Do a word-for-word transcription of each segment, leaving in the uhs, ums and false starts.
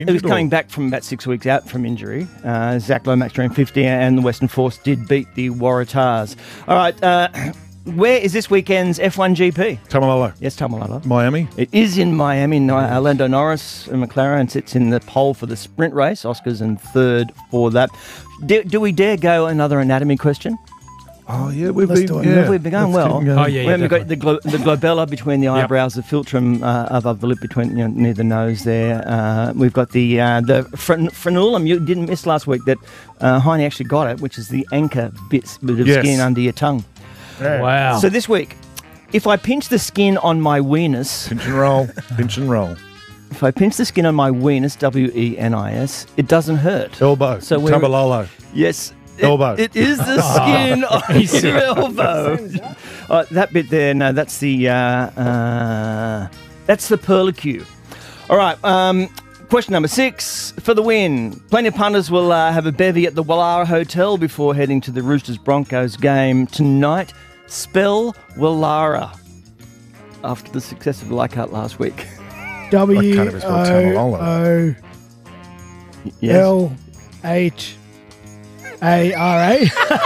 He was coming back from about six weeks out from injury. Uh, Zach Lomax during fifty, and the Western Force did beat the Waratahs. All right, uh, where is this weekend's F one G P? Tamalolo. Yes, Tamalolo. Miami. It is in Miami. Uh, Lando Norris and McLaren sits in the pole for the sprint race. Oscar's in third for that. Do, do we dare go another anatomy question? Oh, yeah, we've Let's been, do it. yeah, Have we been going let's well? keep going. Oh, yeah, yeah. We've got the, glo- the globella between the eyebrows, the philtrum uh, above the lip between you know, near the nose there. Uh, we've got the uh, the fren- frenulum. You didn't miss last week that uh, Heine actually got it, which is the anchor bits, bit of Yes. skin under your tongue. Yeah. Wow. So this week, if I pinch the skin on my weenus, Pinch and roll. Pinch and roll. if I pinch the skin on my weenus, W E N I S, it doesn't hurt. Elbow. So we're- Tamalolo. Yes. It- Elbow. It is the skin on your elbow. Uh, that bit there, no, that's the uh, uh, that's the perlicue. All right. Um, question number six for the win. Plenty of punters will uh, have a bevy at the Wallara Hotel before heading to the Roosters Broncos game tonight. Spell Wallara after the success of Leichhardt last week. W I can't even spell Tamalolo. O Yes. L H A R A.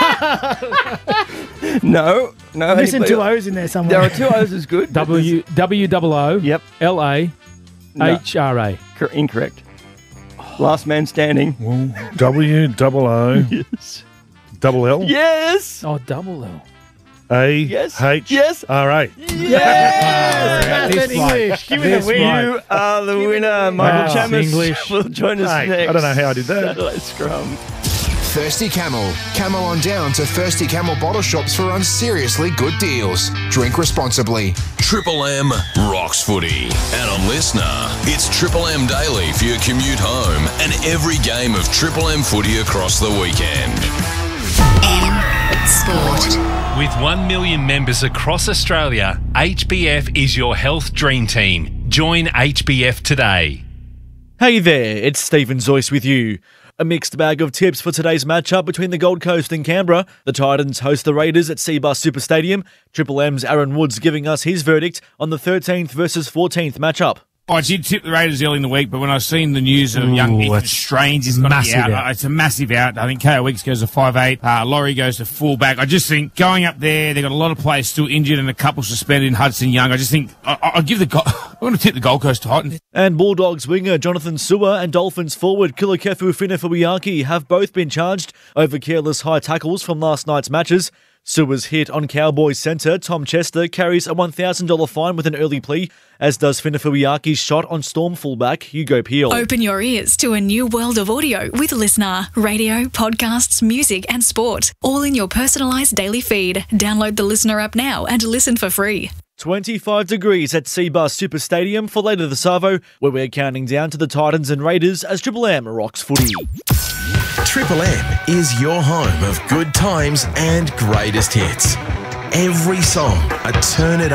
No. No. Missing anybody- two O's in there somewhere. There are two O's is good. W W O O Yep. L A H R A. Cor- incorrect. Last man standing. Well, W double O Yes. double L Yes. Oh, double L. A Yes. H Yes. R A. Yes. This bloke. English. Give me This the win. bloke. You are the winner. Michael Wow. Chamis English. will join us Hey, next. I don't know how I did that. Satellite Scrum. Thirsty Camel. Camel on down to Thirsty Camel bottle shops for unseriously good deals. Drink responsibly. Triple M rocks footy. And on Listener, it's Triple M Daily for your commute home and every game of Triple M footy across the weekend. M Sport. With one million members across Australia, H B F is your health dream team. Join H B F today. Hey there, it's Stephen Zoyce with you. A mixed bag of tips for today's matchup between the Gold Coast and Canberra. The Titans host the Raiders at Seabus Super Stadium. Triple M's Aaron Woods giving us his verdict on the thirteenth versus fourteenth matchup. I did tip the Raiders early in the week, but when I seen the news of Ooh, young Ethan that's Strange is going to be massive out, out. it's a massive out. I think K O Weeks goes to five eight, uh, Laurie goes to fullback. I just think going up there, they've got a lot of players still injured and a couple suspended in Hudson Young. I just think I, I'll give the. Go- I'm going to tip the Gold Coast Titans. And Bulldogs winger Jonathan Sewer and Dolphins forward Kilokefu Finefeuiaki have both been charged over careless high tackles from last night's matches. Sewer's hit on Cowboys centre Tom Chester carries a one thousand dollars fine with an early plea, as does Finefeuiaki's shot on Storm fullback Hugo Peel. Open your ears to a new world of audio with Listener. Radio, podcasts, music and sport. All in your personalised daily feed. Download the Listener app now and listen for free. twenty-five degrees at Seabus Super Stadium for later this Savo, where we're counting down to the Titans and Raiders as Triple M rocks footy. Triple M is your home of good times and greatest hits. Every song, a turn it up.